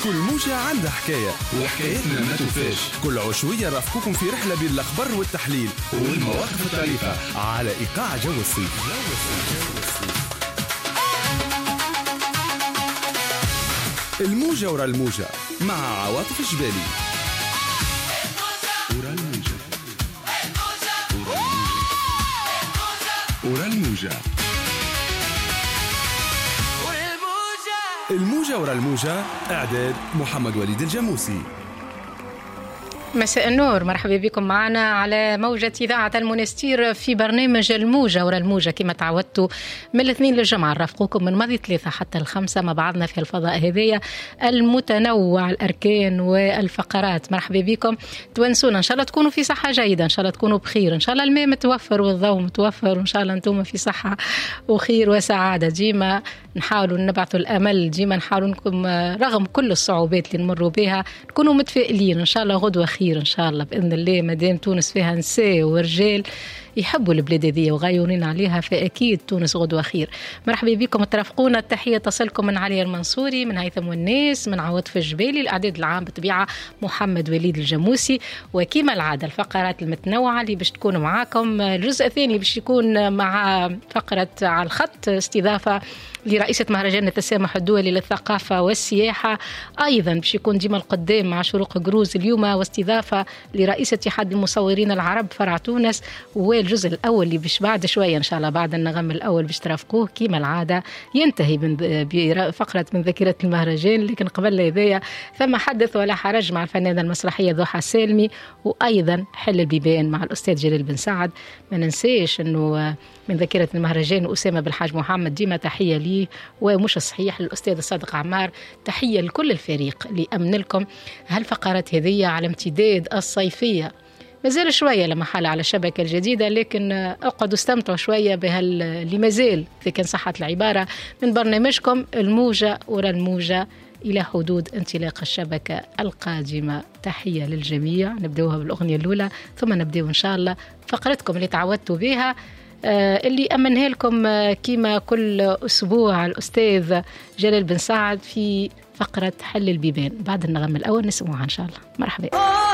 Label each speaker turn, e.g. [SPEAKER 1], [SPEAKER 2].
[SPEAKER 1] كل موجة عندها حكاية وحكايتنا ما توفاش. كل عشوية رافقكم في رحلة بين الأخبار والتحليل والمواقف الطريفة على إيقاع جو الصيف. الموجة ورا الموجة مع عواطف الجبالي. ورا الموجة الموجة ورا الموجة. إعداد محمد وليد الجاموسي.
[SPEAKER 2] مساء النور، مرحبا بكم معنا على موجة إذاعة المنستير في برنامج الموجة ورا الموجة. كما تعودتوا من الاثنين للجمعة نرافقكم من ماضي 3 حتى 5 مع بعضنا في الفضاء هذية المتنوع الأركان والفقرات. مرحبا بكم، تونسونا إن شاء الله تكونوا في صحة جيدة، إن شاء الله تكونوا بخير، إن شاء الله الماء متوفر والضوء متوفر، وإن شاء الله أنتم في صحة وخير وسعادة. ديما نحاولوا نبعثوا الأمل، ديما نحاولوا نكون رغم كل الصعوبات اللي نمروا بها نكونوا متفائلين. إن شاء الله غدوة خير إن شاء الله بإذن الله. مادام تونس فيها نساء ورجال يحبوا البلاد هذه وغايرين عليها، فأكيد تونس غدوة خير. مرحبا بكم، ترافقونا. التحية تصلكم من علي المنصوري، من هيثم والناس، من عواطف الجبالي. الإعداد العام بطبيعة محمد وليد الجاموسي. وكما العادة الفقرات المتنوعة اللي باش تكون معاكم. الجزء الثاني باش يكون مع فقرة على الخط، استضافة لرئيسة مهرجان التسامح الدولي للثقافة والسياحة. أيضا باش يكون ديما القدام مع شروق جروز اليوم، واستضافة لرئيسة اتحاد المصورين العرب فرع تونس. والجزء الأول اللي باش بعد شوية إن شاء الله بعد النغم الأول باش ترافقوه كما العادة ينتهي بفقرة من ذاكرة المهرجان. لكن قبل هذايا ثم حدث ولا حرج مع الفنانة المسرحية ضحى سالمي، وأيضا حل البيبان مع الأستاذ جلال بن سعد. ما ننساش أنه من ذاكرة المهرجان أسامة بالحاج محمد، ديما تحية ليه. ومش صحيح للأستاذ الصادق عمار، تحية لكل الفريق اللي أمن لكم هالفقرات هذية على امتداد الصيفية. مازال شوية لما حال على الشبكة الجديدة، لكن اقعدوا استمتعوا شوية اللي مازال إذا كان صحة العبارة من برنامجكم الموجة ورا الموجة إلى حدود انطلاق الشبكة القادمة. تحية للجميع. نبدأوها بالأغنية الأولى ثم نبدأ إن شاء الله فقرتكم اللي تعودتوا بها، اللي أمنها لكم كما كل أسبوع الأستاذ جلال بن سعد في فقرة حل البيبان. بعد النغم الأول نسمعها إن شاء الله. مرحبا.